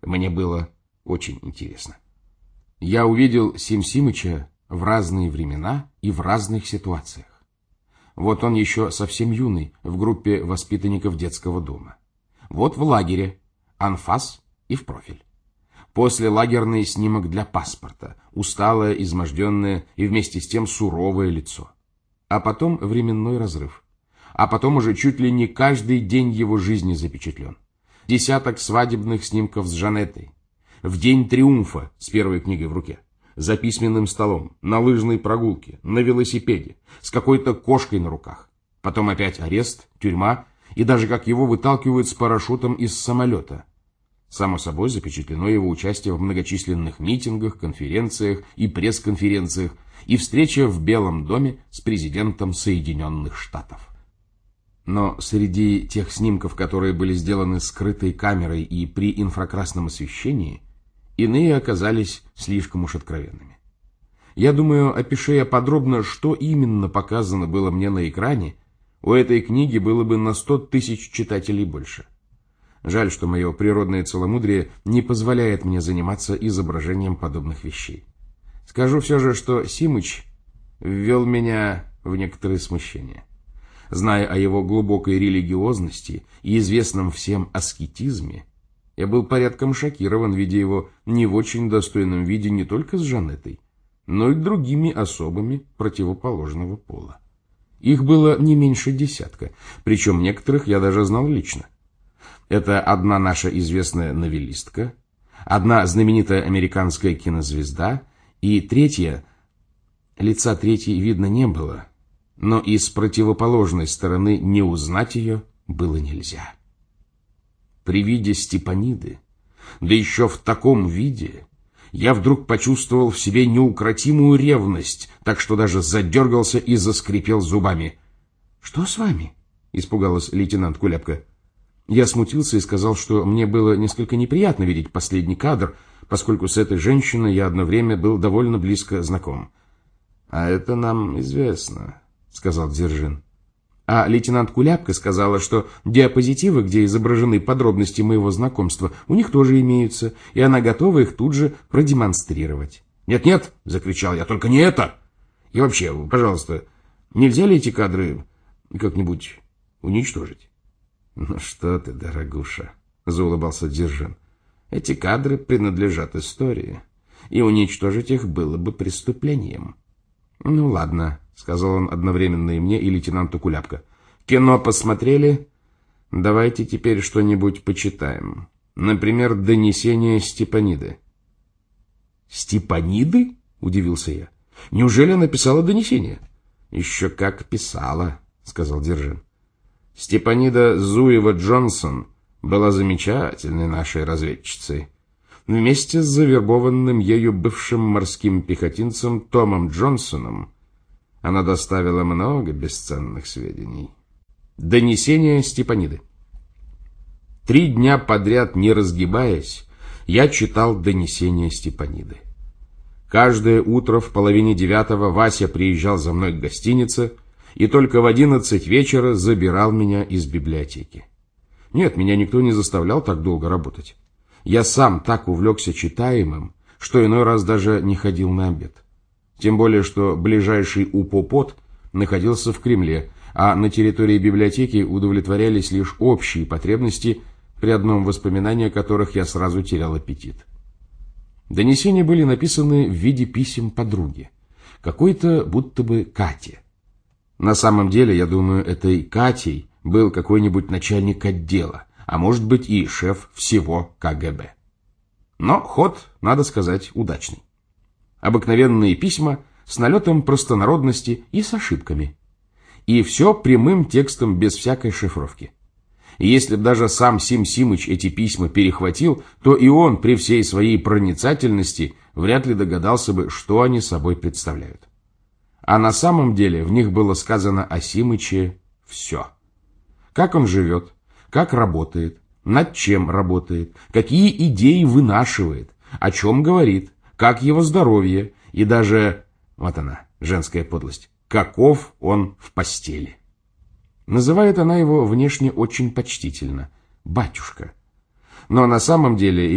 Мне было очень интересно. Я увидел Сим Симыча в разные времена и в разных ситуациях. Вот он еще совсем юный, в группе воспитанников детского дома. Вот в лагере, анфас и в профиль. После лагерный снимок для паспорта, усталое, изможденное и вместе с тем суровое лицо. А потом временной разрыв. А потом уже чуть ли не каждый день его жизни запечатлен. Десяток свадебных снимков с Жанеттой. В день триумфа с первой книгой в руке. За письменным столом, на лыжной прогулке, на велосипеде, с какой-то кошкой на руках. Потом опять арест, тюрьма и даже как его выталкивают с парашютом из самолета. Само собой запечатлено его участие в многочисленных митингах, конференциях и пресс-конференциях и встреча в Белом доме с президентом Соединенных Штатов. Но среди тех снимков, которые были сделаны скрытой камерой и при инфракрасном освещении, иные оказались слишком уж откровенными. Я думаю, опиши я подробно, что именно показано было мне на экране, у этой книги было бы на 100 тысяч читателей больше. Жаль, что мое природное целомудрие не позволяет мне заниматься изображением подобных вещей. Скажу все же, что Симыч ввел меня в некоторое смущение. Зная о его глубокой религиозности и известном всем аскетизме, я был порядком шокирован, видя его не в очень достойном виде не только с Жанеттой, но и другими особами противоположного пола. Их было не меньше десятка, причем некоторых я даже знал лично. Это одна наша известная новеллистка, одна знаменитая американская кинозвезда и третья, лица третьей видно не было, но и с противоположной стороны не узнать ее было нельзя. При виде Степаниды, да еще в таком виде, я вдруг почувствовал в себе неукротимую ревность, так что даже задергался и заскрипел зубами. — Что с вами? — испугалась лейтенант Куляпка. Я смутился и сказал, что мне было несколько неприятно видеть последний кадр, поскольку с этой женщиной я одно время был довольно близко знаком. — А это нам известно, — сказал Дзержин. А лейтенант Куляпка сказала, что диапозитивы, где изображены подробности моего знакомства, у них тоже имеются, и она готова их тут же продемонстрировать. «Нет-нет!» — закричал я, — «только не это! И вообще, пожалуйста, нельзя ли эти кадры как-нибудь уничтожить?» «Ну что ты, дорогуша!» — заулыбался Дзержин. «Эти кадры принадлежат истории, и уничтожить их было бы преступлением». «Ну ладно», — сказал он одновременно и мне, и лейтенанту Куляпка. «Кино посмотрели? Давайте теперь что-нибудь почитаем. Например, донесение Степаниды». «Степаниды?» — удивился я. «Неужели она писала донесение?» «Еще как писала», — сказал Дзержин. «Степанида Зуева-Джонсон была замечательной нашей разведчицей. Вместе с завербованным ею бывшим морским пехотинцем Томом Джонсоном она доставила много бесценных сведений». Донесение Степаниды. 3 дня подряд, не разгибаясь, я читал донесение Степаниды. Каждое утро в 8:30 Вася приезжал за мной к гостинице и только в 11 вечера забирал меня из библиотеки. Нет, меня никто не заставлял так долго работать. Я сам так увлекся читаемым, что иной раз даже не ходил на обед. Тем более, что ближайший УПОПОТ находился в Кремле, а на территории библиотеки удовлетворялись лишь общие потребности, при одном воспоминании о которых я сразу терял аппетит. Донесения были написаны в виде писем подруге, какой-то будто бы Кате. На самом деле, я думаю, этой Катей был какой-нибудь начальник отдела, а может быть и шеф всего КГБ. Но ход, надо сказать, удачный. Обыкновенные письма с налетом простонародности и с ошибками. И все прямым текстом без всякой шифровки. И если б даже сам Сим Симыч эти письма перехватил, то и он при всей своей проницательности вряд ли догадался бы, что они собой представляют. А на самом деле в них было сказано о Симыче все. Как он живет, как работает, над чем работает, какие идеи вынашивает, о чем говорит, как его здоровье и даже, вот она, женская подлость, каков он в постели. Называет она его внешне очень почтительно — батюшка. Но на самом деле